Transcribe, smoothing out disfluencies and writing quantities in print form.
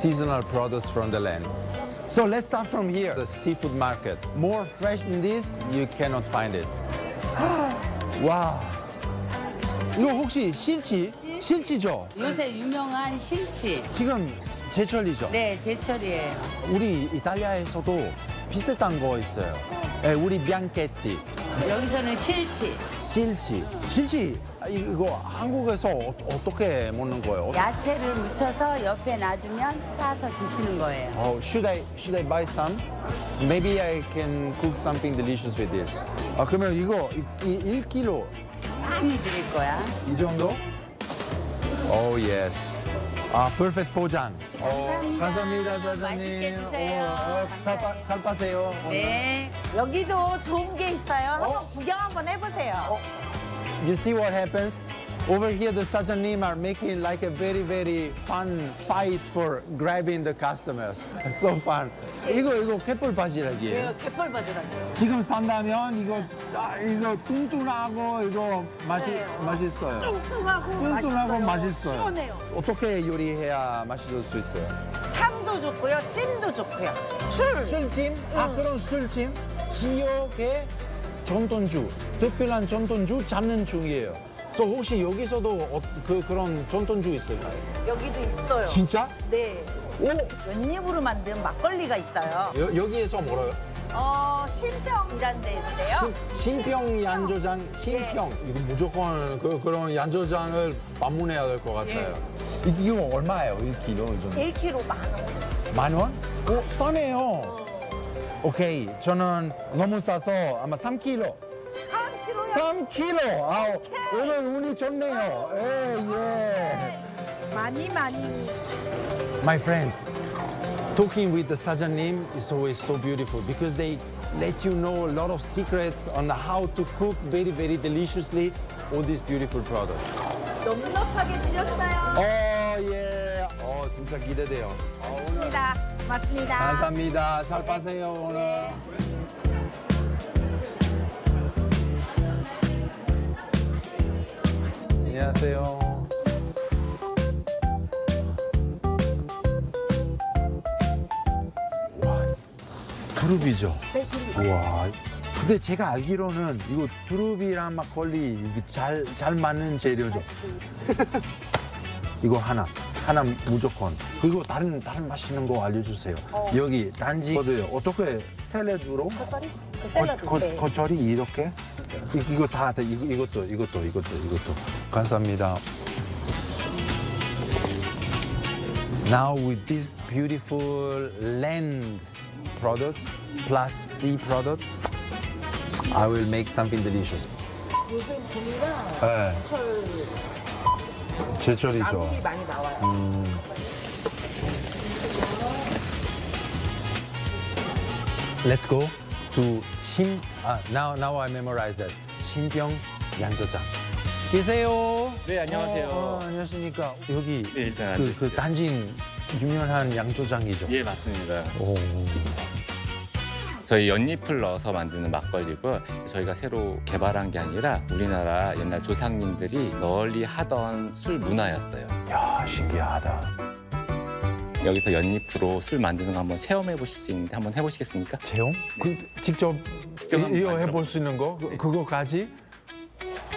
seasonal products from the land. So let's start from here, the seafood market. More fresh than this, you cannot find it. 와, 이거 혹시 실치? 실치죠? 요새 유명한 실치. 지금 제철이죠? 네, 제철이에요. 우리 이탈리아에서도 비슷한 거 있어요. 네, 우리 비앙케티, 여기서는 실치. 실치. 실치, 이거 한국에서 어떻게 먹는 거예요? 야채를 묻혀서 옆에 놔두면 싸서 드시는 거예요. Should I buy some? Maybe I can cook something delicious with this. 그러면 이거 1kg 많이 드릴 거야. 이 정도? Oh yes. perfect 포장. 감사합니다, 사장님. 맛있게 드세요. 잘 빠세요. 네. 여기도 좋은 게 있어요. 한번 구경 한번 해보세요. You see what happens? Over here, the 사장님 are making like a very fun fight for grabbing the customers. It's so fun. 이거 갯벌 바지락이에요. 갯벌 바지락이에요. 지금 산다면 이거 뚱뚱하고 이거 맛있어요. 뚱뚱하고 맛있어요. 시원해요. 어떻게 요리해야 맛있을 수 있어요? 향도 좋고요, 찜도 좋고요. 술찜? 그런 술찜? 지역의 전통주, 특별한 전통주 잡는 중이에요. 그래서 혹시 여기서도 그런 전통주 있을까요? 여기도 있어요. 진짜? 네. 오! 연잎으로 만든 막걸리가 있어요. 여기에서 뭐라요? 신평이라는 데인데요. 신평 양조장, 신평. 이거 무조건 그런 양조장을 방문해야 될 것 같아요. 이거 얼마예요? 1kg? 1kg 만 원. 10,000원? 싸네요. 오케이, 저는 너무 싸서 아마 3kg. 3kg요? 3kg. 오늘 운이 좋네요. 많이. My friends, talking with the 사장님 is always so beautiful because they let you know a lot of secrets on how to cook very deliciously all these beautiful products. 넉넉하게 드렸어요. 예. 진짜 기대돼요. 고맙습니다. 감사합니다. 잘 빠세요, 오늘. 안녕하세요. 와, 두릅이죠? 네, 두릅. 와, 근데 제가 알기로는 이거 두릅이랑 막걸리 이게 잘 맞는 재료죠? 이거 하나 무조건. 그리고 다른 맛있는 거 알려주세요. 여기 단지 어떻게 샐러드로? 샐러드. 겉절이 이렇게? 이거 이것도. 감사합니다. Now with these beautiful land products plus sea products, I will make something delicious. 요즘 봄이라 제철이죠. 나물이 많이 나와요. Let's go to now I memorize that. 신평 양조장. 계세요? 네, 안녕하세요. 안녕하십니까. 여기 네, 일단 그 앉으시죠. 단진 유명한 양조장이죠? 예, 맞습니다. 오. 저희 연잎을 넣어서 만드는 막걸리고 저희가 새로 개발한 게 아니라 우리나라 옛날 조상님들이 널리 하던 술 문화였어요. 야, 신기하다. 여기서 연잎으로 술 만드는 거 한번 체험해 보실 수 있는데 한번 해보시겠습니까? 체험? 직접 직접 한번 이거 만들어 해볼 수 있는 거? 네. 그거까지?